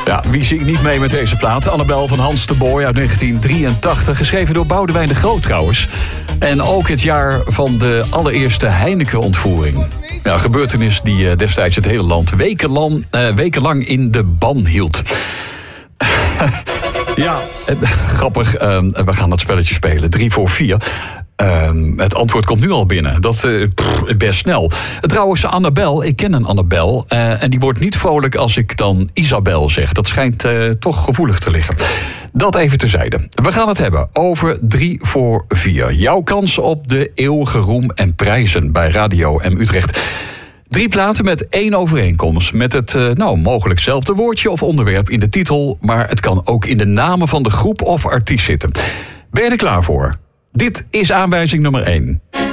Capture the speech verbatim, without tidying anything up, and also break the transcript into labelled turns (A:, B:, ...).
A: Ja, wie zingt niet mee met deze plaat? Annabel van Hans de Boy uit negentien drieëntachtig. Geschreven door Boudewijn de Groot trouwens. En ook het jaar van de allereerste Heineken-ontvoering. Ja, een gebeurtenis die destijds het hele land wekenlang, uh, wekenlang in de ban hield. Ja, grappig. Uh, we gaan dat spelletje spelen. Drie voor vier. Uh, het antwoord komt nu al binnen. Dat is uh, best snel. Trouwens, Annabel, ik ken een Annabel. Uh, en die wordt niet vrolijk als ik dan Isabel zeg. Dat schijnt uh, toch gevoelig te liggen. Dat even terzijde. We gaan het hebben over drie voor vier. Jouw kans op de eeuwige roem en prijzen bij Radio M Utrecht. Drie platen met één overeenkomst. Met het uh, nou, mogelijk zelfde woordje of onderwerp in de titel. Maar het kan ook in de namen van de groep of artiest zitten. Ben je er klaar voor? Dit is aanwijzing nummer één.